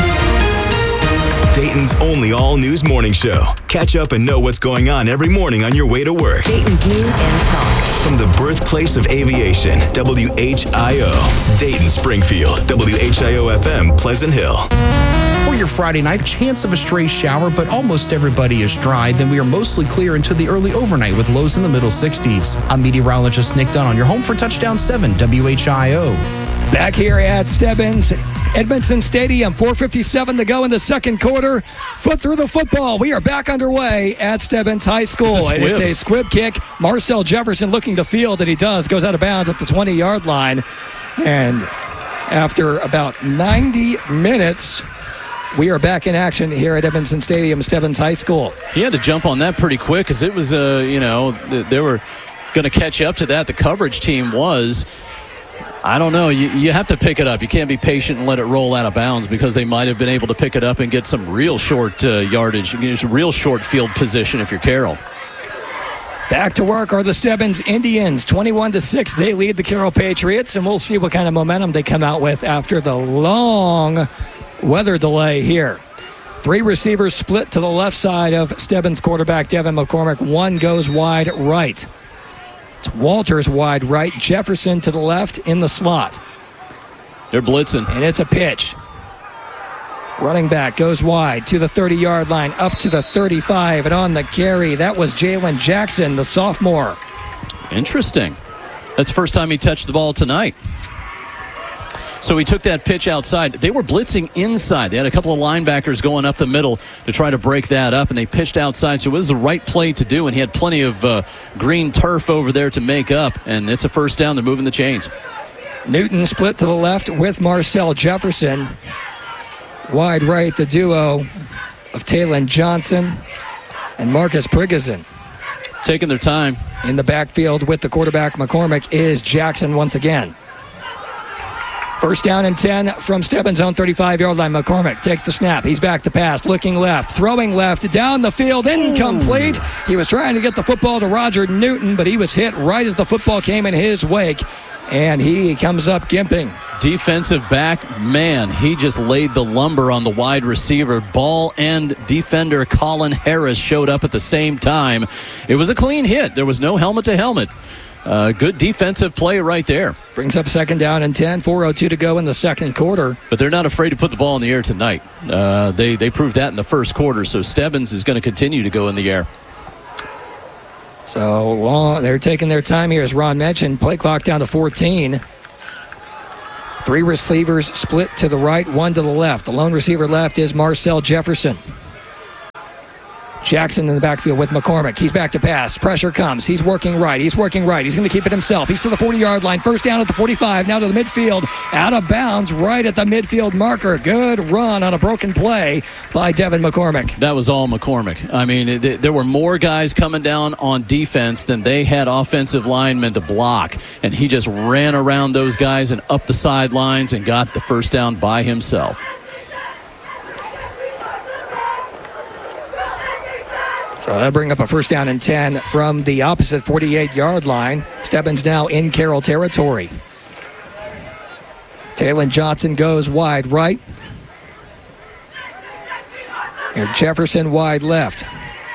S14: Dayton's only all-news morning show. Catch up and know what's going on every morning on your way to work.
S2: Dayton's News and Talk.
S14: From the birthplace of aviation, W H I O. Dayton, Springfield, W H I O F M, Pleasant Hill.
S18: For your Friday night, chance of a stray shower, but almost everybody is dry. Then we are mostly clear until the early overnight with lows in the middle sixties. I'm meteorologist Nick Dunn on your home for Touchdown seven W H I O.
S6: Back here at Stebbins Edmondson Stadium, four fifty-seven to go in the second quarter. Foot through the football. We are back underway at Stebbins High School.
S16: It's
S6: and it's a squib kick. Marcel Jefferson looking to field, and he does. Goes out of bounds at the twenty-yard line. And after about ninety minutes, we are back in action here at Edmondson Stadium, Stebbins High School.
S16: He had to jump on that pretty quick because it was, uh, you know, they were going to catch up to that. The coverage team was. I don't know. You, you have to pick it up. You can't be patient and let it roll out of bounds because they might have been able to pick it up and get some real short uh, yardage, real short field position if you're Carroll.
S6: Back to work are the Stebbins Indians. twenty-one to six, they lead the Carroll Patriots, and we'll see what kind of momentum they come out with after the long weather delay here. Three receivers split to the left side of Stebbins quarterback Devin McCormick. One goes wide right. It's Walters wide right, Jefferson to the left in the slot.
S16: They're blitzing.
S6: And it's a pitch. Running back goes wide to the thirty-yard line, up to the thirty-five, and on the carry, that was Jalen Jackson, the sophomore.
S16: Interesting. That's the first time he touched the ball tonight. So he took that pitch outside. They were blitzing inside. They had a couple of linebackers going up the middle to try to break that up, and they pitched outside. So it was the right play to do, and he had plenty of uh, green turf over there to make up, and it's a first down. They're moving the chains.
S6: Newton split to the left with Marcel Jefferson. Wide right, the duo of Taylon Johnson and Marcus Prigazin.
S16: Taking their time.
S6: In the backfield with the quarterback, McCormick, is Jackson once again. First down and ten from Stebbins' own thirty-five-yard line. McCormick takes the snap. He's back to pass, looking left, throwing left, down the field, incomplete. He was trying to get the football to Roger Newton, but he was hit right as the football came in his wake, and he comes up gimping.
S16: Defensive back, man, he just laid the lumber on the wide receiver. Ball and defender Colin Harris showed up at the same time. It was a clean hit. There was no helmet to helmet. Uh, good defensive play right there.
S6: Brings up second down and ten, four oh two to go in the second quarter.
S16: But they're not afraid to put the ball in the air tonight. Uh, they, they proved that in the first quarter, so Stebbins is going to continue to go in the air.
S6: So long, they're taking their time here, as Ron mentioned. Play clock down to fourteen. Three receivers split to the right, one to the left. The lone receiver left is Marcel Jefferson. Jackson in the backfield with McCormick. He's back to pass. Pressure comes. He's working right. He's working right. He's going to keep it himself. He's to the forty-yard line. First down at the forty-five. Now to the midfield. Out of bounds right at the midfield marker. Good run on a broken play by Devin McCormick.
S16: That was all McCormick. I mean, it, there were more guys coming down on defense than they had offensive linemen to block. And he just ran around those guys and up the sidelines and got the first down by himself.
S6: So that'll bring up a first down and ten from the opposite forty-eight-yard line. Stebbins now in Carroll territory. Taylon Johnson goes wide right. And Jefferson wide left.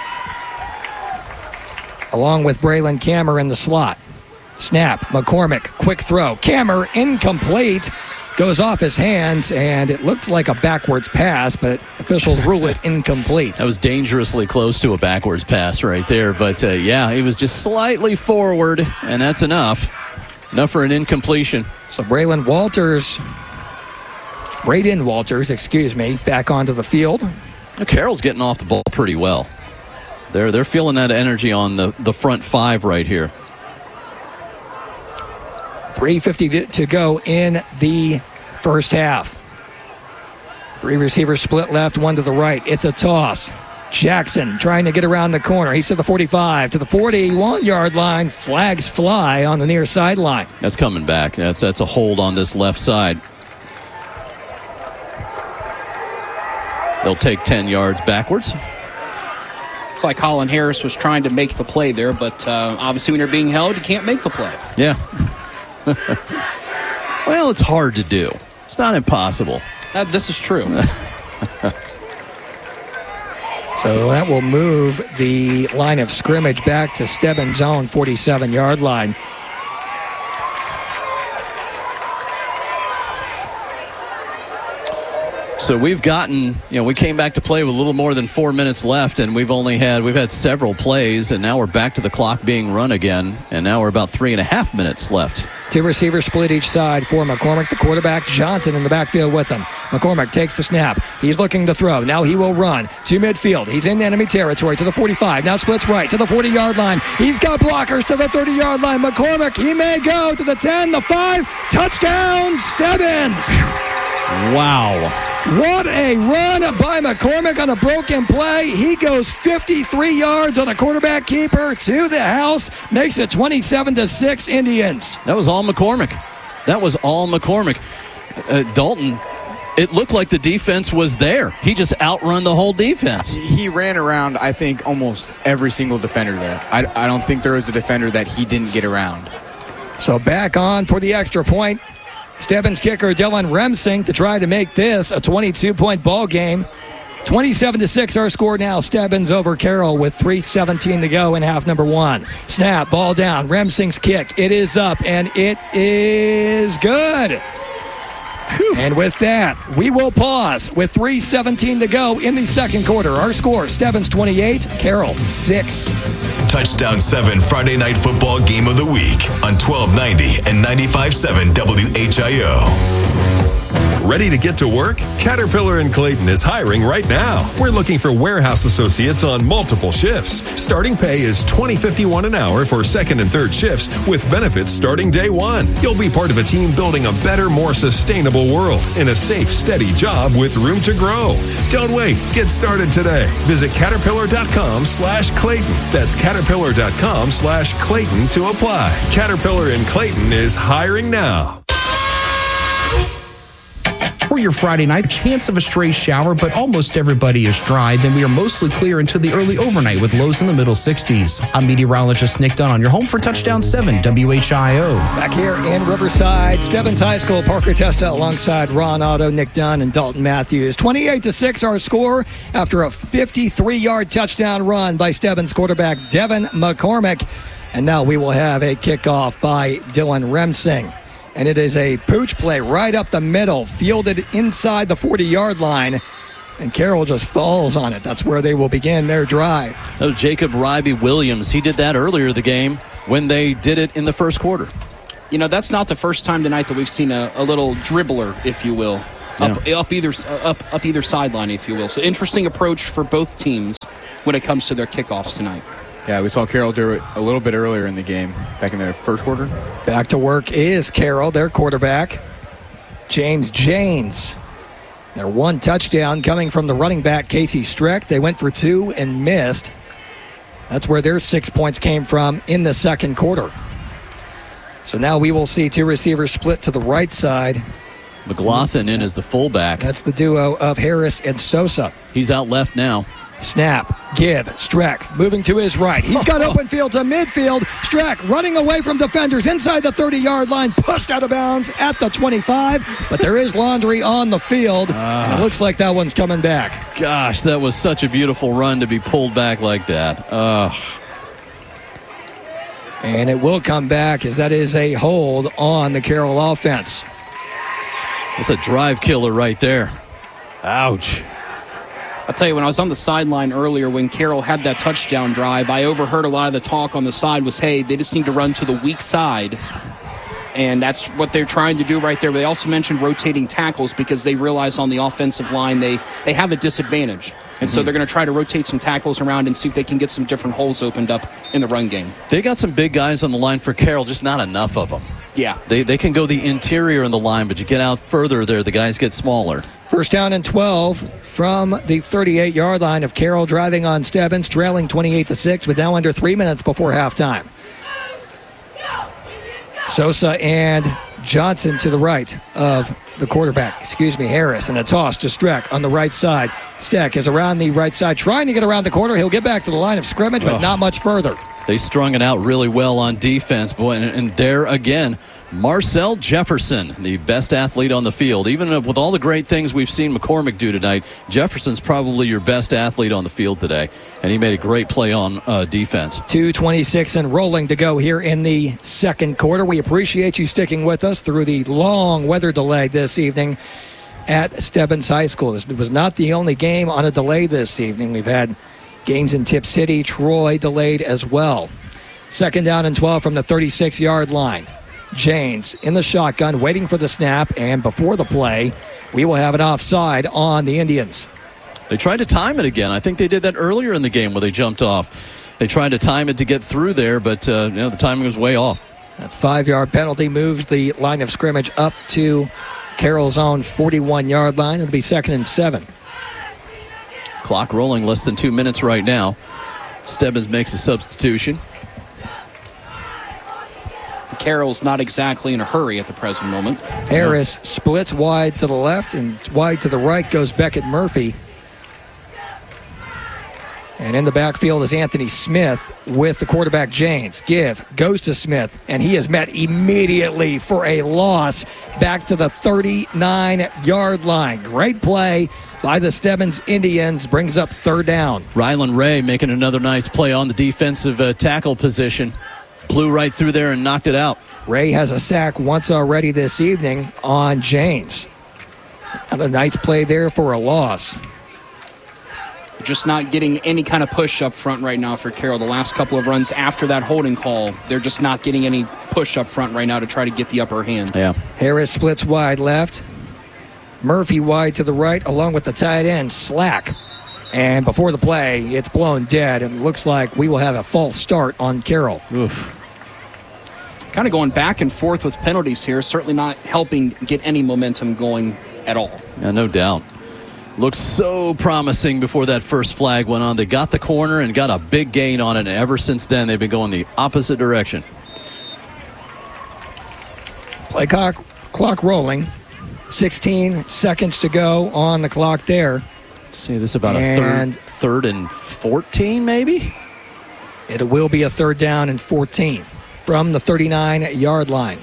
S6: Along with Braylon Kammer in the slot. Snap, McCormick, quick throw. Kammer incomplete. Goes off his hands, and it looks like a backwards pass, but officials rule it incomplete.
S16: That was dangerously close to a backwards pass right there. But, uh, yeah, he was just slightly forward, and that's enough. Enough for an incompletion.
S6: So Braylon Walters, Braden Walters, excuse me, back onto the field.
S16: Now, Carroll's getting off the ball pretty well. They're, they're feeling that energy on the, the front five right here.
S6: three fifty to go in the first half. Three receivers split left, one to the right. It's a toss. Jackson trying to get around the corner. He's to the forty-five, to the forty-one-yard line. Flags fly on the near sideline.
S16: That's coming back. That's, that's a hold on this left side. They'll take ten yards backwards.
S1: Looks like Colin Harris was trying to make the play there, but uh, obviously when you're being held, you can't make the play.
S16: Yeah. Well, it's hard to do. It's not impossible.
S1: Uh, this is true.
S6: So that will move the line of scrimmage back to Stebbins' own forty-seven-yard line.
S16: So we've gotten, you know, we came back to play with a little more than four minutes left, and we've only had, we've had several plays, and now we're back to the clock being run again, and now we're about three and a half minutes left.
S6: Two receivers split each side for McCormick, the quarterback. Johnson in the backfield with him. McCormick takes the snap. He's looking to throw. Now he will run to midfield. He's in enemy territory to the forty-five. Now splits right to the forty-yard line. He's got blockers to the thirty-yard line. McCormick, he may go to the ten, the five. Touchdown, Stebbins.
S16: Wow.
S6: What a run by McCormick on a broken play. He goes fifty-three yards on a quarterback keeper to the house. Makes it twenty-seven to six Indians.
S16: That was all McCormick. That was all McCormick. Uh, Dalton, it looked like the defense was there. He just outrun the whole defense.
S2: He ran around, I think, almost every single defender there. I, I don't think there was a defender that he didn't get around.
S6: So back on for the extra point. Stebbins kicker Dylan Remsing to try to make this a twenty-two-point ball game. twenty-seven to six our score now. Stebbins over Carroll with three seventeen to go in half number one. Snap, ball down. Remsing's kick. It is up, and it is good. Whew. And with that, we will pause with three seventeen to go in the second quarter. Our score, Stebbins twenty-eight, Carroll six.
S14: Touchdown seven Friday Night Football Game of the Week on twelve ninety and ninety-five point seven W H I O.
S7: Ready to get to work? Caterpillar in Clayton is hiring right now. We're looking for warehouse associates on multiple shifts. Starting pay is twenty fifty-one an hour for second and third shifts with benefits starting day one. You'll be part of a team building a better, more sustainable world in a safe, steady job with room to grow. Don't wait. Get started today. Visit caterpillar.com slash Clayton. That's caterpillar.com slash Clayton to apply. Caterpillar in Clayton is hiring now.
S18: For your Friday night, chance of a stray shower, but almost everybody is dry. Then we are mostly clear until the early overnight with lows in the middle sixties. I'm meteorologist Nick Dunn on your home for Touchdown seven W H I O.
S6: Back here in Riverside, Stebbins High School, Parker Testa alongside Ron Otto, Nick Dunn, and Dalton Matthews. twenty-eight to six our score after a fifty-three-yard touchdown run by Stebbins quarterback Devin McCormick. And now we will have a kickoff by Dylan Remsing. And it is a pooch play right up the middle, fielded inside the forty-yard line. And Carroll just falls on it. That's where they will begin their drive.
S16: That was Jacob Ryby Williams. He did that earlier in the game when they did it in the first quarter.
S1: You know, that's not the first time tonight that we've seen a, a little dribbler, if you will, up,
S16: Yeah.
S1: up either up up either sideline, if you will. So interesting approach for both teams. when it comes to their kickoffs tonight.
S2: Yeah, we saw Carroll do it a little bit earlier in the game, back in the first quarter.
S6: Back to work is Carroll, their quarterback, James Janes. Their one touchdown coming from the running back, Casey Streck. They went for two and missed. That's where their six points came from in the second quarter. So now we will see two receivers split to the right side.
S16: McLaughlin in as the fullback.
S6: That's the duo of Harris and Sosa.
S16: He's out left now.
S6: Snap, give, Streck moving to his right. He's got open field to midfield. Streck running away from defenders inside the thirty-yard line, pushed out of bounds at the twenty-five. But there is Laundry on the field, uh, and it looks like that one's coming back.
S16: Gosh, that was such a beautiful run to be pulled back like that. Uh.
S6: And it will come back as that is a hold on the Carroll offense.
S16: That's a drive killer right there. Ouch.
S1: I'll tell you, when I was on the sideline earlier when Carroll had that touchdown drive, I overheard a lot of the talk on the side was, hey, they just need to run to the weak side. And that's what they're trying to do right there. But they also mentioned rotating tackles because they realize on the offensive line they, they have a disadvantage. And mm-hmm. so they're going to try to rotate some tackles around and see if they can get some different holes opened up in the run game.
S16: They got some big guys on the line for Carroll, just not enough of them.
S1: Yeah.
S16: They, they can go the interior in the line, but you get out further there, the guys get smaller.
S6: First down and twelve from the thirty-eight-yard line of Carroll, driving on Stebbins, trailing twenty-eight to six with now under three minutes before halftime. Sosa and Johnson to the right of the quarterback, excuse me, Harris, and a toss to Streck on the right side. Steck is around the right side, trying to get around the corner. He'll get back to the line of scrimmage, but oh. not much further.
S16: They strung it out really well on defense, boy, and, and there again, Marcel Jefferson, the best athlete on the field. Even with all the great things we've seen McCormick do tonight, Jefferson's probably your best athlete on the field today, and he made a great play on uh, defense.
S6: two twenty-six and rolling to go here in the second quarter. We appreciate you sticking with us through the long weather delay this evening at Stebbins High School. This was not the only game on a delay this evening. We've had games in Tip City, Troy delayed as well. Second down and twelve from the thirty-six-yard line. Janes in the shotgun, waiting for the snap, and before the play, we will have an offside on the Indians.
S16: They tried to time it again. I think they did that earlier in the game where they jumped off. They tried to time it to get through there, but uh, you know, the timing was way off.
S6: That's five-yard penalty, moves the line of scrimmage up to Carroll's own forty-one-yard line. It'll be second and seven.
S16: Clock rolling, less than two minutes right now. Stebbins makes a substitution.
S1: Carroll's not exactly in a hurry at the present moment.
S6: Harris splits wide to the left and wide to the right goes Beckett Murphy. And in the backfield is Anthony Smith with the quarterback Janes. Give, goes to Smith, and he is met immediately for a loss back to the thirty-nine-yard line. Great play by the Stebbins Indians, brings up third down.
S16: Rylan Ray making another nice play on the defensive uh, tackle position. Blew right through there and knocked it out.
S6: Ray has a sack once already this evening on James. Another nice play there for a loss.
S1: Just not getting any kind of push up front right now for Carroll. The last couple of runs after that holding call, they're just not getting any push up front right now to try to get the upper hand.
S16: Yeah.
S6: Harris splits wide left. Murphy wide to the right, along with the tight end, Slack. And before the play, it's blown dead. It looks like we will have a false start on Carroll.
S16: Oof.
S1: Kind of going back and forth with penalties here, certainly not helping get any momentum going at all.
S16: Yeah, no doubt. Looked so promising before that first flag went on. They got the corner and got a big gain on it, and ever since then they've been going the opposite direction.
S6: Play clock, clock rolling. sixteen seconds to go on the clock there.
S16: Let's see, this is about and a third, third and fourteen, maybe?
S6: It will be a third down and fourteen from the thirty-nine-yard line.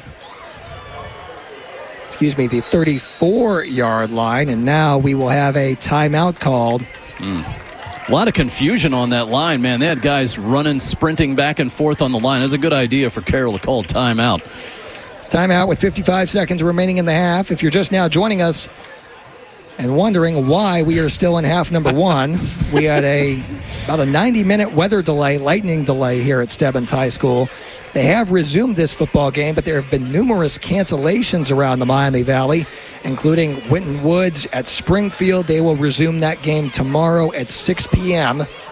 S6: Excuse me, the thirty-four-yard line, and now we will have a timeout called.
S16: Mm. A lot of confusion on that line, man. They had guys running, sprinting back and forth on the line. It was a good idea for Carroll to call a timeout.
S6: Timeout with fifty-five seconds remaining in the half. If you're just now joining us and wondering why we are still in half number one, we had a about a ninety-minute weather delay, lightning delay here at Stebbins High School. They have resumed this football game, but there have been numerous cancellations around the Miami Valley, including Winton Woods at Springfield. They will resume that game tomorrow at six p.m.